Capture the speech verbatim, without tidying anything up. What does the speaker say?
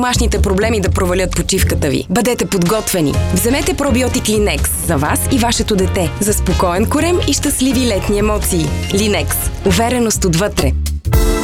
домашните проблеми да провалят почивката ви. Бъдете подготвени. Вземете пробиотик Линекс за вас и вашето дете за спокоен корем и щастливи летни емоции. Линекс. Увереност отвътре.